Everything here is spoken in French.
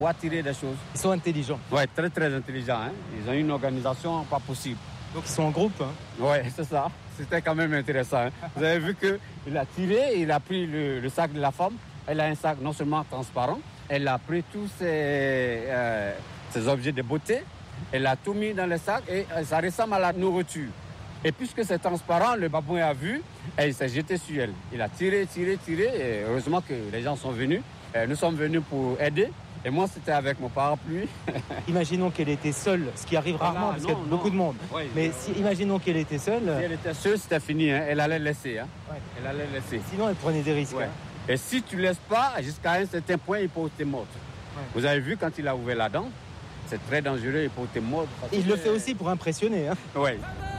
Pour attirer des choses. Ils sont intelligents. Oui, très très intelligents. Hein. Ils ont une organisation pas possible. Donc ils sont en groupe. Oui, c'est ça. C'était quand même intéressant. Hein. Vous avez vu qu'il a tiré, il a pris le sac de la femme. Elle a un sac non seulement transparent, elle a pris tous ses objets de beauté, elle a tout mis dans le sac et ça ressemble à la nourriture. Et puisque c'est transparent, le babouin a vu et il s'est jeté sur elle. Il a tiré et heureusement que les gens sont venus. Nous sommes venus pour aider. Et moi, c'était avec mon parapluie. Imaginons qu'elle était seule, ce qui arrive rarement parce qu'il y a beaucoup de monde. Oui, mais imaginons qu'elle était seule. Si elle était seule, c'était fini. Hein. Elle allait laisser. Hein. Ouais. Elle allait laisser. Sinon, elle prenait des risques. Ouais. Hein. Et si tu ne laisses pas, jusqu'à un certain point, il peut te mordre. Ouais. Vous avez vu quand il a ouvert la dent, c'est très dangereux, il peut te mordre. Il le fait aussi pour impressionner. Hein. Oui.